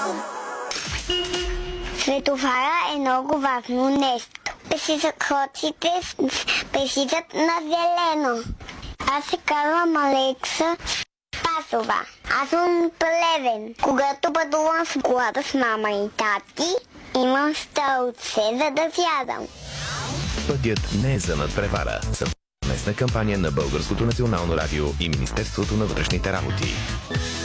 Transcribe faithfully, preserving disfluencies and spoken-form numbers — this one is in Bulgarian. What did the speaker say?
Светофара е много важно нещо. Пешеходците пешичат на зелено. Аз се казвам Алекса Пасова. Аз съм плевен. Когато пътувам с колата с мама и тати, имам стълбце, за да сядам. Пътят не е за надпревара. Съвместна кампания на Българското национално радио и Министерството на вътрешните работи.